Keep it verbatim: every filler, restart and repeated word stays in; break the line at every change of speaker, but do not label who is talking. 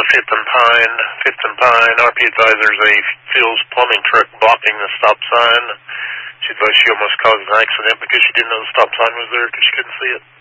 Fifth and Pine. Fifth and Pine. R P advisors a Phil's plumbing truck blocking the stop sign. She advised she almost caused an accident because she didn't know the stop sign was there because she couldn't see it.